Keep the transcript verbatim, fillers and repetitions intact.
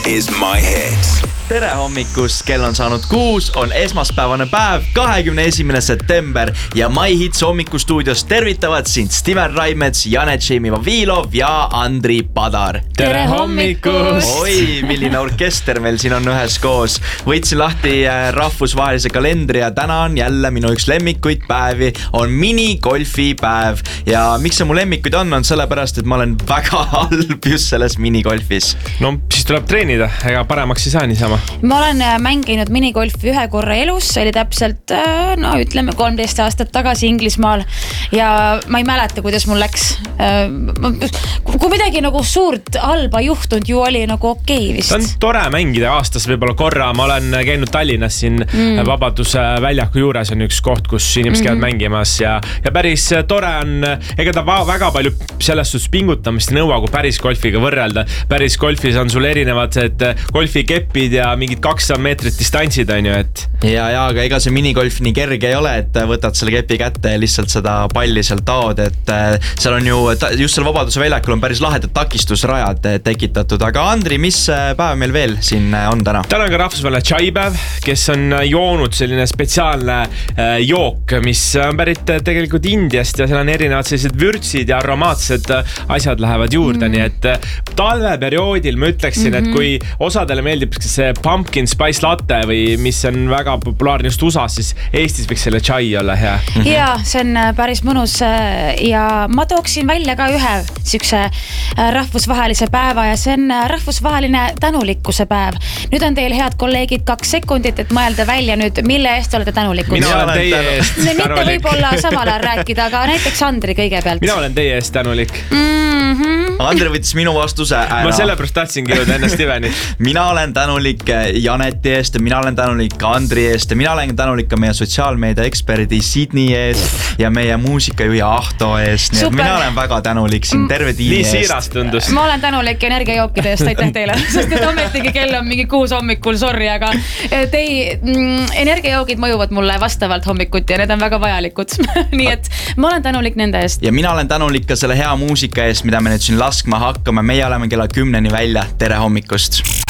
is my hit. Tere hommikust, kell on saanud kuus, on esmaspäevane päev, kahekümne esimene september ja My Hits hommikustuudios tervitavad sind Steven Raimets, Janet Šeimiva-Viilov ja Andri Padar. Tere hommikust! Oi, milline orkester meil siin on üheskoos. Võtsin lahti rahvusvahelise kalendri ja täna on jälle minu üks lemmikuid päevi, on minigolfi päev. Ja miks see mu lemmikuid on, on sellepärast, et ma olen väga halb just selles minigolfis. No siis tuleb treenida, ega paremaks ei saa niisama. Ma olen mänginud minigolfi ühe korra elus, see oli täpselt, no ütleme kolmteist aastat tagasi Inglismaal ja ma ei mäleta, kuidas mul läks. Kui midagi nagu suurt halba juhtunud ju oli nagu okei vist. See on tore mängida aastas võib-olla korra, ma olen käinud Tallinnas siin mm. Vabaduse väljaku juures on üks koht, kus inimesed käivad mm-hmm. mängimas ja, ja päris tore on, ega ta väga palju selles suhtes pingutamist nõua, kui päris golfiga võrrelda. Päris golfis on sul erinevad golfikepid ja mingid kakssada meetrit distantsid on ju, et ja, ja, aga ega see minigolf nii kerge ei ole, et võtad selle kepi kätte ja lihtsalt seda palli seal taod, et seal on ju, just seal Vabaduse väljakul on päris lahedad takistusrajad tekitatud, aga Andri, mis päev meil veel siin on täna? Täna on ka rahvusvaheline chaipäev, kes on joonud selline spetsiaalne jook, mis on pärit tegelikult Indiast ja seal on erinevad sellised vürtsid ja aromaatsed asjad lähevad juurde, mm. nii et talveperioodil ma ütleksin, mm-hmm. et kui osadele meeldib see pumpkin spice latte või mis on väga populaarne just U S A-s, siis Eestis võiks selle chai olla hea. Mm-hmm. Ja, see on päris mõnus ja ma tooksin välja ka ühe sükse rahvusvahelise päeva ja see on rahvusvaheline tänulikkuse päev. Nüüd on teil head kolleegid kaks sekundit, et mõelda välja nüüd, mille eest olete tänulikud. Mina olen teie eest tänulik. Mitte võib-olla samal ajal rääkida, aga näiteks Andri kõigepealt. Mina olen teie eest tänulik. Mm-hmm. Andri võttis minu vastuse ära. Ma sellepärast tahtsingi jõuda enne Stevenit. Mina olen tänulik Janeti eest ja mina olen tänulik Andri eest ja mina olen tänulik ka meie sotsiaalmeedia eksperdi Sydney eest ja meie muusikajuhi Ahto eest. Nii et mina olen väga tänulik siin terve tiimi eest. Nii siirast tundus. Ma olen tänulik energiajookide eest, aitäh teile. Sest et ametigi kell on mingi kuus hommikul, sorry, aga tei, mm, energiajoogid mõjuvad mulle vastavalt hommikuti ja need on väga vajalikud. Nii et ma olen tänulik nende eest. Ja mina olen tänulik ka selle hea muusika eest, mida me nüüd siin laskma hakkame. Meie oleme kella kümneni välja. Tere hommikust!